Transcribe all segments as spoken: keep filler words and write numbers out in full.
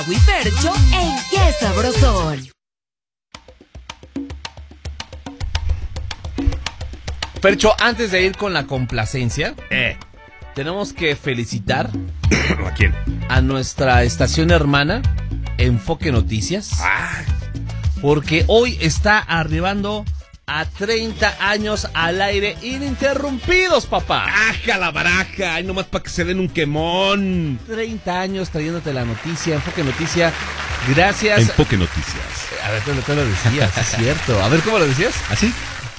y Fercho en Qué Sabrosón. Fercho, antes de ir con la complacencia, Eh. tenemos que felicitar ¿A quién? a nuestra estación hermana, Enfoque Noticias, Ah, porque hoy está arribando a treinta años al aire ininterrumpidos, papá. ¡aja la baraja! ¡Ay, nomás para que se den un quemón! treinta años trayéndote la noticia, Enfoque Noticia. Gracias. Enfoque Noticias. A ver, tú, tú lo decías, es cierto. A ver, ¿cómo lo decías? ¿Así?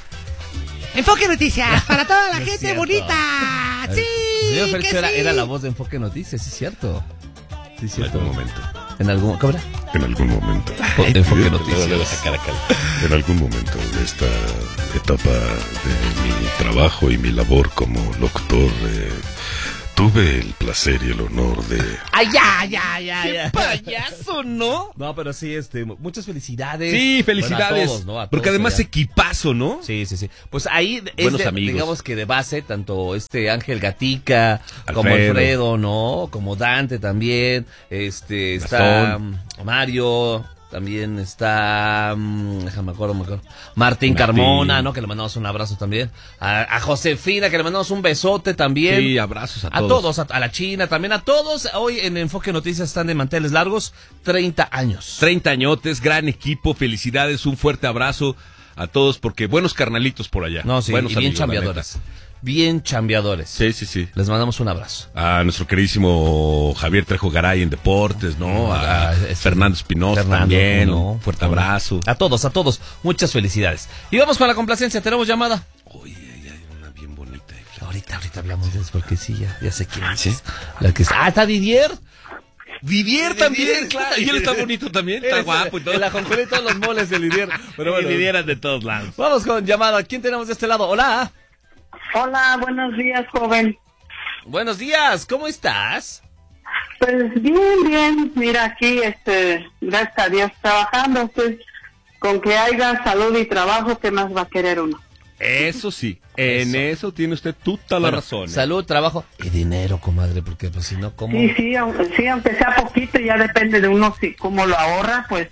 Enfoque Noticias para toda la No es gente cierto. bonita. Sí, El señor que Fercho era, sí. era la voz de Enfoque Noticias, sí es cierto. Sí es En cierto. algún momento. En algún... ¿Cómo era? En algún momento. Enfoque Le- Noticias. le voy a sacar acá. En algún momento de esta etapa de mi trabajo y mi labor como locutor, eh, tuve el placer y el honor de... ¡Ay, ya, ya, ya, ya! payaso, ¿no? No, pero sí, este, muchas felicidades. Sí, felicidades. Bueno, a todos, ¿no? A Porque todos además allá. equipazo, ¿no? Sí, sí, sí. Pues ahí es Buenos de- amigos. digamos que de base, tanto este Ángel Gatica, Alfredo. como Alfredo, ¿no? Como Dante también, este, está Gastón. mm, Mario, también está, mm, déjame acuerdo, me acuerdo, Martín Martín. Carmona, ¿no? Que le mandamos un abrazo también. A, a Josefina, que le mandamos un besote también. Sí, abrazos a A todos. todos, a, a la China, también a todos. Hoy en Enfoque Noticias están de manteles largos, treinta años. treinta añotes, gran equipo, felicidades, un fuerte abrazo a todos, porque buenos carnalitos por allá. No, sí, buenos y bien amigos, la chambeadores. neta. Bien chambeadores. Sí, sí, sí. Les mandamos un abrazo. A nuestro queridísimo Javier Trejo Garay en Deportes, ¿no? A Ah, es- Fernando Espinosa Fernando, también, ¿no? un fuerte ¿Cómo no? abrazo. A todos, a todos. Muchas felicidades. Y vamos con la complacencia. ¿Tenemos llamada? Oye, hay hay una bien bonita. ahí, Fla- Ahorita, ahorita hablamos de eso porque sí, ya, ya sé quién ¿Sí? es. La que está. Ah, está Didier. Didier también, claro. Y él está bonito también, está Eres guapo y todo. El ajonjolí, todos los moles de Didier. Pero bueno, Didieras de todos lados. vamos con llamada. ¿Quién tenemos de este lado? Hola. Hola, buenos días, joven. Buenos días. ¿Cómo estás? Pues bien, bien. Mira, aquí, este, gracias a Dios, trabajando, pues, con que haya salud y trabajo, ¿qué más va a querer uno? Eso sí, en Eso. eso tiene usted toda la Bueno, razón. ¿eh? Salud, trabajo y dinero, comadre, porque pues si no, ¿cómo? Sí, sí, aunque, sí, aunque sea poquito, ya depende de uno si cómo lo ahorra, pues,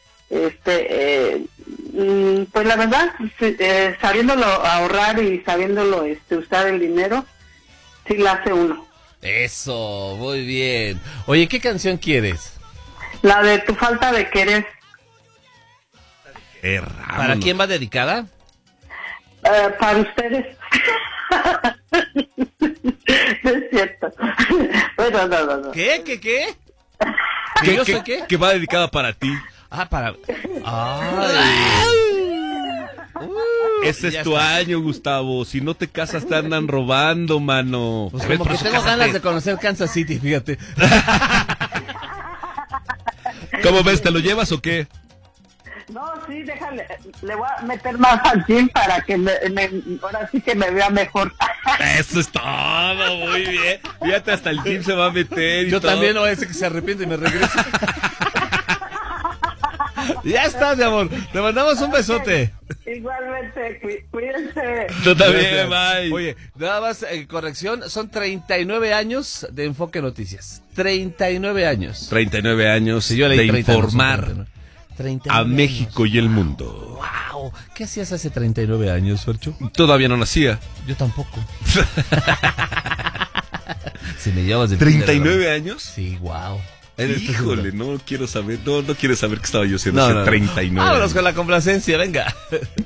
este, eh, mm, pues la verdad, sí, eh, sabiéndolo ahorrar y sabiéndolo, este, usar el dinero, sí la hace uno. Eso, muy bien. Oye, ¿qué canción quieres? La de tu falta de querer. Eh, ¿Para vámonos. quién va dedicada? Eh, para ustedes. No es cierto. Bueno, no, no, no. ¿Qué? ¿Qué? ¿Qué? ¿Que ¿Qué, yo qué- soy qué? que va dedicada para ti? Ah, para... Ay. Uh, Ese ya es tu está. año, Gustavo. Si no te casas, te andan robando, mano. Pues A ver, como por que eso tengo cásate. ganas de conocer Kansas City, fíjate. ¿Cómo ves? ¿Te lo llevas o qué? No, sí, déjale. Le voy a meter más al gym para que me, me- ahora sí que me vea mejor. Eso es todo, muy bien. Fíjate, hasta el gym se va a meter y Yo todo. también, no, ese que se arrepiente y me regresa. Ya estás, mi amor. Te mandamos un besote. Igualmente, cuí- cuídense. Tú también, Gracias. bye. Oye, nada más, eh, corrección, son treinta y nueve años de Enfoque Noticias. treinta y nueve años. treinta y nueve años Sí, yo leí de treinta, no son informar treinta y nueve. treinta y nueve a México años. y el mundo. Wow, ¿qué hacías hace treinta y nueve años, Fercho? Todavía no nacía. Yo tampoco. Si me llevas de ¿treinta y kinder, nueve ¿no? años? Sí, wow. Híjole, no quiero saber, no, no quiero saber qué estaba yo haciendo No, hace no, no. treinta y nueve Vámonos años. con la complacencia, venga.